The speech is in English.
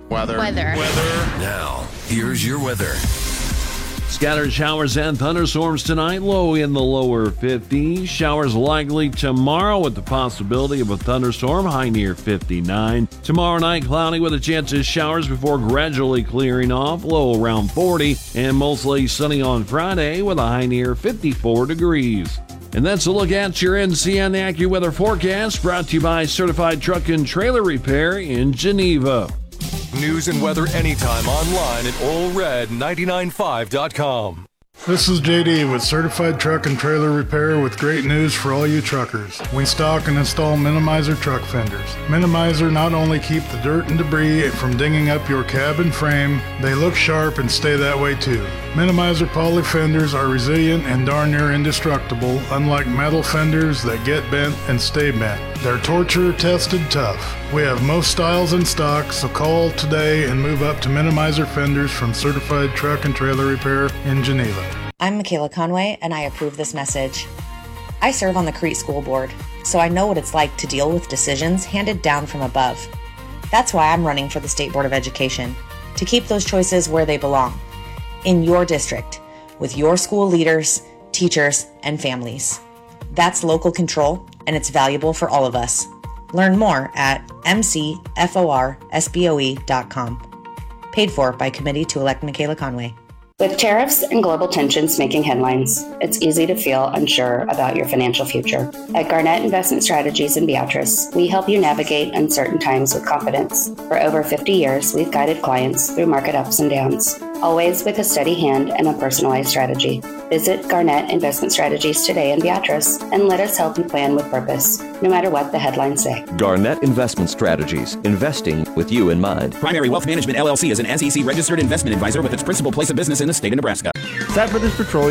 Weather. Now, here's your weather. Scattered showers and thunderstorms tonight, low in the lower 50s. Showers likely tomorrow with the possibility of a thunderstorm, high near 59. Tomorrow night, cloudy with a chance of showers before gradually clearing off, low around 40. And mostly sunny on Friday with a high near 54 degrees. And that's a look at your NCN AccuWeather forecast, brought to you by Certified Truck and Trailer Repair in Geneva. News and weather anytime online at allred995.com. This is JD with Certified Truck and Trailer Repair with great news for all you truckers. We stock and install Minimizer truck fenders. Minimizer not only keep the dirt and debris from dinging up your cab and frame, they look sharp and stay that way too. Minimizer poly fenders are resilient and darn near indestructible, unlike metal fenders that get bent and stay bent. They're torture tested tough. We have most styles in stock, so call today and move up to Minimizer fenders from Certified Truck and Trailer Repair in Geneva. I'm Michaela Conway, and I approve this message. I serve on the Crete School Board, so I know what it's like to deal with decisions handed down from above. That's why I'm running for the State Board of Education, to keep those choices where they belong, in your district, with your school leaders, teachers, and families. That's local control, and it's valuable for all of us. Learn more at mcforsboe.com. Paid for by Committee to Elect Michaela Conway. With tariffs and global tensions making headlines, it's easy to feel unsure about your financial future. At Garnett Investment Strategies in Beatrice, we help you navigate uncertain times with confidence. For over 50 years, we've guided clients through market ups and downs, always with a steady hand and a personalized strategy. Visit Garnett Investment Strategies today in Beatrice and let us help you plan with purpose, no matter what the headlines say. Garnett Investment Strategies, investing with you in mind. Primary Wealth Management LLC is an SEC registered investment advisor with its principal place of business in the state of Nebraska. Cypress Petroleum